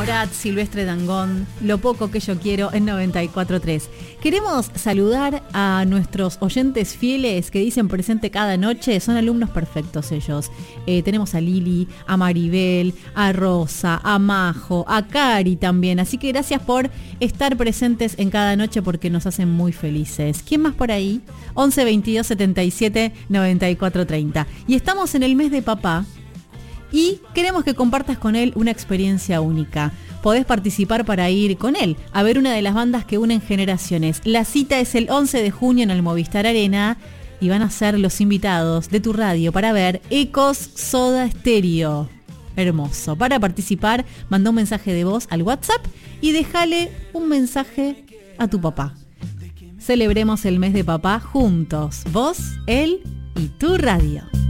Morat, Silvestre Dangond, Lo poco que yo quiero en 94.3. Queremos saludar a nuestros oyentes fieles que dicen presente cada noche. Son alumnos perfectos ellos. Tenemos a Lili, a Maribel, a Rosa, a Majo, a Cari también. Así que gracias por estar presentes en cada noche porque nos hacen muy felices. ¿Quién más por ahí? 11 22 77 94 30. Y estamos en el mes de papá. Y queremos que compartas con él una experiencia única. Podés participar para ir con él a ver una de las bandas que unen generaciones. La cita es el 11 de junio en el Movistar Arena y van a ser los invitados de tu radio para ver Ecos Soda Stereo. Hermoso. Para participar, manda un mensaje de voz al WhatsApp y déjale un mensaje a tu papá. Celebremos el mes de papá juntos. Vos, él y tu radio.